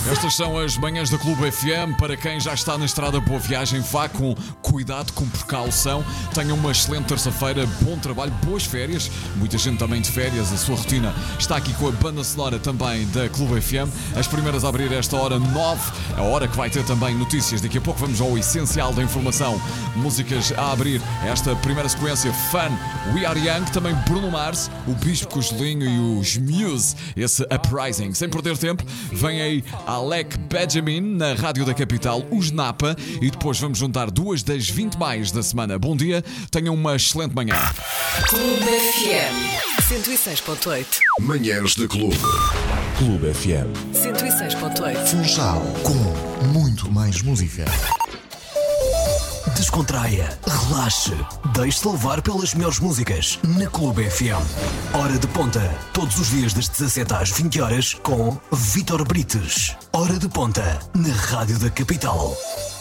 Estas são as manhãs da Clube FM. Para quem já está na estrada, boa viagem. Vá com cuidado, com precaução. Tenha uma excelente terça-feira, bom trabalho, boas férias. Muita gente também de férias. A sua rotina está aqui com a banda sonora também da Clube FM. As primeiras a abrir esta hora 9, a hora que vai ter também notícias. Daqui a pouco vamos ao essencial da informação. Músicas a abrir esta primeira sequência. Fun, We Are Young, também Bruno Mars, o Bispo Cogelinho e os Muse. Esse Uprising. Sem perder tempo, vem aí Alec Benjamin na Rádio da Capital, os Napa, e depois vamos juntar 2 das 20 mais da semana. Bom dia, tenham uma excelente manhã. Clube FM 106.8. Manhãs da Clube. Clube FM 106.8. Funchal, com muito mais música. Descontraia, relaxe, deixe-se levar pelas melhores músicas na Clube FM. Hora de ponta, todos os dias das 17 às 20 horas com Vítor Brites. Hora de ponta, na Rádio da Capital.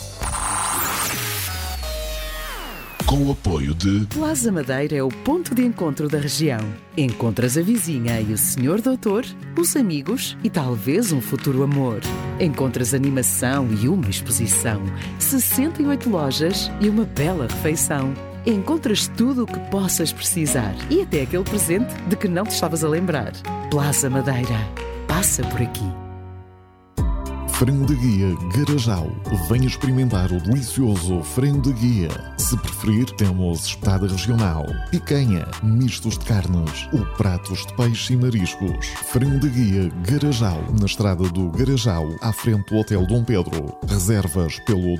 Com o apoio de Plaza Madeira é o ponto de encontro da região. Encontras a vizinha e o senhor doutor, os amigos e talvez um futuro amor. Encontras animação e uma exposição, 68 lojas e uma bela refeição. Encontras tudo o que possas precisar e até aquele presente de que não te estavas a lembrar. Plaza Madeira. Passa por aqui. Frango de Guia Garajal. Venha experimentar o delicioso frango de guia. Se preferir, temos espetada regional, picanha, mistos de carnes ou pratos de peixe e mariscos. Frango de Guia Garajal, na estrada do Garajal, à frente do Hotel Dom Pedro. Reservas pelo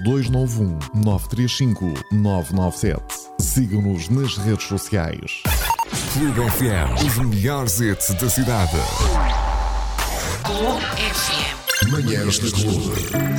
291-935-997. Sigam-nos nas redes sociais. Clube FM, os melhores hits da cidade. Clube FM. Manhãs da Clube.